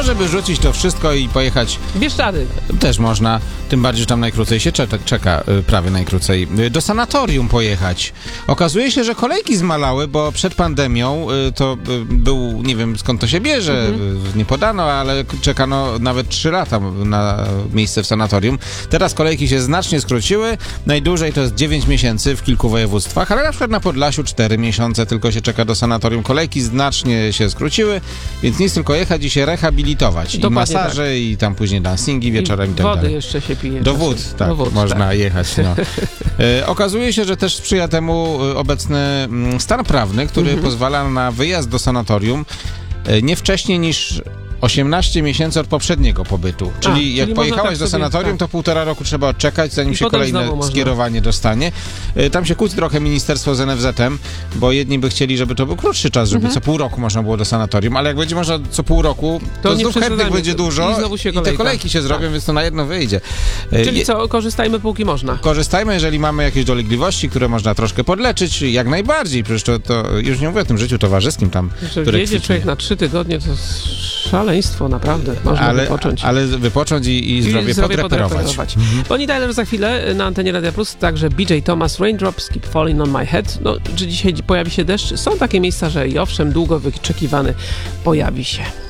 żeby rzucić to wszystko i pojechać... Bieszczady. Też można, tym bardziej, że tam najkrócej się czeka, prawie najkrócej, do sanatorium pojechać. Okazuje się, że kolejki zmalały, bo przed pandemią to był, nie wiem skąd to się bierze, nie podano, ale czekano nawet 3 lata na miejsce w sanatorium. Teraz kolejki się znacznie skróciły, najdłużej to jest 9 miesięcy w kilku województwach, ale na przykład na Podlasiu 4 miesiące tylko się czeka do sanatorium. Kolejki znacznie się skróciły, więc nic, tylko jechać i się rehabilitować. Dokładnie. I masaże, tak. I tam później dancingi wieczorem i tak dalej. Wody jeszcze się pije. Do wód, tak, można jechać. No. Okazuje się, że też sprzyja temu obecny stan prawny, który pozwala na wyjazd do sanatorium nie wcześniej niż 18 miesięcy od poprzedniego pobytu. Czyli jak pojechałeś do sanatorium, to 1,5 roku trzeba odczekać, zanim się kolejne skierowanie dostanie. Tam się kłóci trochę ministerstwo z NFZ-em, bo jedni by chcieli, żeby to był krótszy czas, żeby co pół roku można było do sanatorium, ale jak będzie można co pół roku, to znów chętnych będzie dużo i te kolejki się zrobią, więc to na jedno wyjdzie. Czyli co, korzystajmy póki można. Korzystajmy, jeżeli mamy jakieś dolegliwości, które można troszkę podleczyć, jak najbardziej. Przecież to już nie mówię o tym życiu towarzyskim tam, które jedzie człowiek na 3 tygodnie, to szaleństwo, naprawdę. Można wypocząć. Ale wypocząć i zdrowie podreperować. Bonnie Tyler za chwilę na antenie Radia Plus, także BJ Thomas, Raindrops Keep Falling on My Head. No, czy dzisiaj pojawi się deszcz? Są takie miejsca, że i owszem, długo wyczekiwany pojawi się.